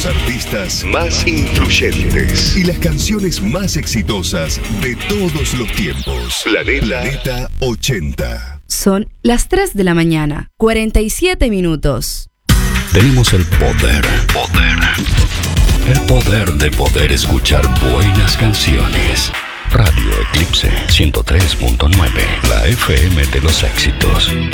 Los artistas más influyentes y las canciones más exitosas de todos los tiempos. Planeta 80. Son las 3 de la mañana, 47 minutos. Tenemos el poder. El poder de poder escuchar buenas canciones. Radio Eclipse 103.9, la FM de los éxitos.